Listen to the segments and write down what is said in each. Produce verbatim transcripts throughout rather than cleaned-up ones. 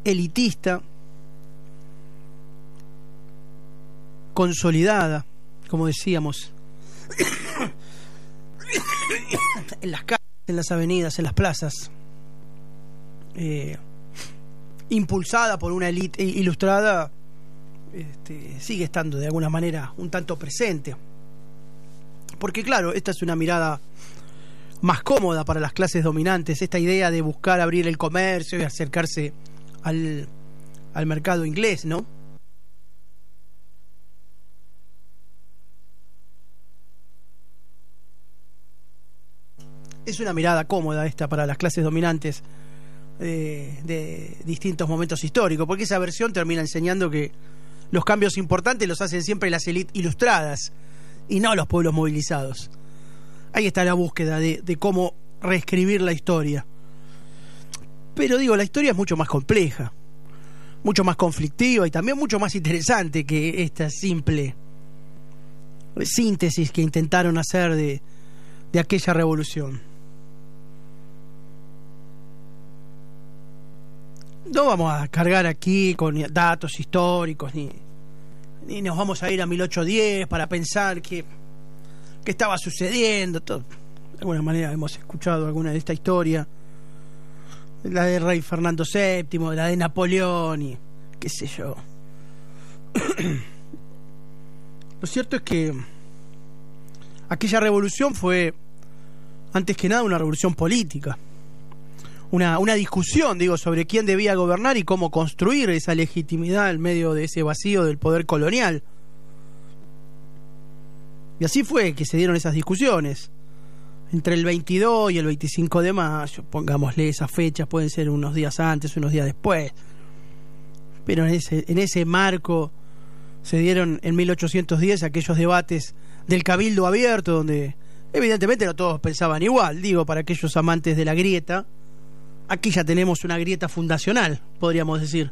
elitista, consolidada, como decíamos, en las calles, en las avenidas, en las plazas, eh, impulsada por una élite ilustrada, este, sigue estando de alguna manera un tanto presente. Porque claro, esta es una mirada más cómoda para las clases dominantes, esta idea de buscar abrir el comercio y acercarse al, al mercado inglés, ¿no? Es una mirada cómoda esta para las clases dominantes de, de distintos momentos históricos, porque esa versión termina enseñando que los cambios importantes los hacen siempre las élites ilustradas y no los pueblos movilizados. Ahí está la búsqueda de, de cómo reescribir la historia. Pero digo, la historia es mucho más compleja, mucho más conflictiva y también mucho más interesante que esta simple síntesis que intentaron hacer de, de aquella revolución. No vamos a cargar aquí con datos históricos ni, ni nos vamos a ir a mil ochocientos diez para pensar que, que estaba sucediendo. Todo. De alguna manera hemos escuchado alguna de esta historia, la del rey Fernando séptimo, la de Napoleón y qué sé yo. Lo cierto es que aquella revolución fue antes que nada una revolución política. Una, una discusión, digo, sobre quién debía gobernar y cómo construir esa legitimidad en medio de ese vacío del poder colonial. Y así fue que se dieron esas discusiones. Entre el veintidós y el veinticinco de mayo, pongámosle esas fechas, pueden ser unos días antes, unos días después. Pero en ese, en ese marco se dieron en mil ochocientos diez aquellos debates del Cabildo Abierto, donde evidentemente no todos pensaban igual. Digo, para aquellos amantes de la grieta, aquí ya tenemos una grieta fundacional, podríamos decir.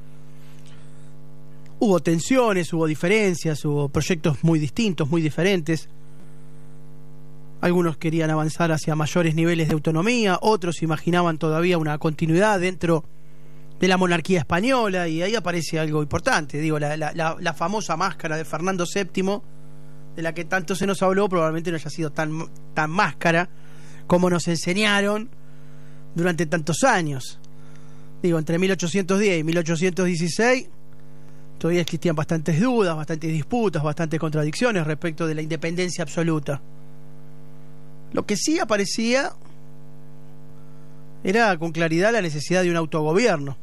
Hubo tensiones, hubo diferencias, hubo proyectos muy distintos, muy diferentes. Algunos querían avanzar hacia mayores niveles de autonomía, otros imaginaban todavía una continuidad dentro de la monarquía española, y ahí aparece algo importante. Digo, la, la, la, la famosa máscara de Fernando séptimo, de la que tanto se nos habló, probablemente no haya sido tan, tan máscara como nos enseñaron durante tantos años. Digo, entre mil ochocientos diez y mil ochocientos dieciséis todavía existían bastantes dudas, bastantes disputas, bastantes contradicciones respecto de la independencia absoluta. Lo que sí aparecía era con claridad la necesidad de un autogobierno.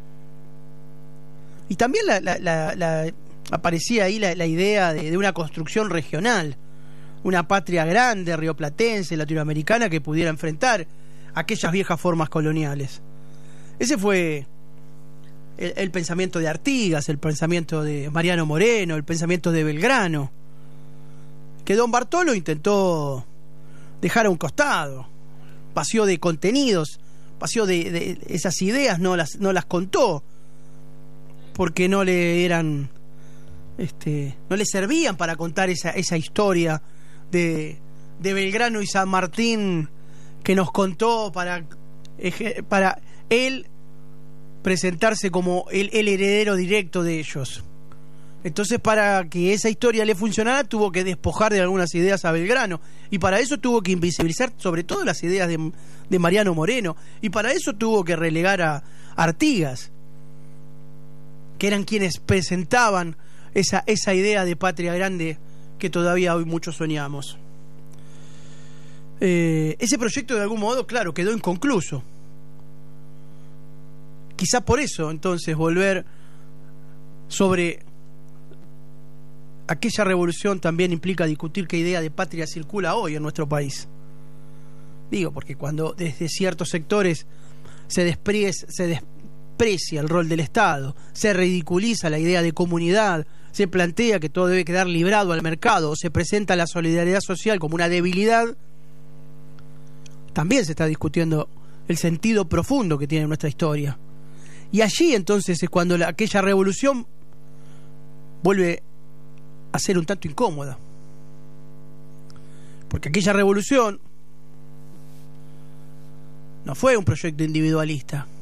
Y también la, la, la, la, aparecía ahí la, la idea de, de una construcción regional, una patria grande, rioplatense, latinoamericana, que pudiera enfrentar aquellas viejas formas coloniales. Ese fue el, el pensamiento de Artigas, el pensamiento de Mariano Moreno, el pensamiento de Belgrano, que don Bartolo intentó dejar a un costado. Vació de contenidos, vació de, de esas ideas, no las, no las contó, porque no le eran, este, no le servían para contar esa, esa historia de, de Belgrano y San Martín, que nos contó para, para él presentarse como el, el heredero directo de ellos. Entonces, para que esa historia le funcionara, tuvo que despojar de algunas ideas a Belgrano, y para eso tuvo que invisibilizar sobre todo las ideas de, de Mariano Moreno, y para eso tuvo que relegar a Artigas, que eran quienes presentaban esa, esa idea de patria grande que todavía hoy muchos soñamos. Eh, ese proyecto, de algún modo, claro, quedó inconcluso. Quizá por eso, entonces, volver sobre aquella revolución también implica discutir qué idea de patria circula hoy en nuestro país. Digo, porque cuando desde ciertos sectores se desprecia, se desprecia el rol del Estado, se ridiculiza la idea de comunidad, se plantea que todo debe quedar librado al mercado, o se presenta la solidaridad social como una debilidad, también se está discutiendo el sentido profundo que tiene nuestra historia. Y allí entonces es cuando la, aquella revolución vuelve a ser un tanto incómoda, porque aquella revolución no fue un proyecto individualista,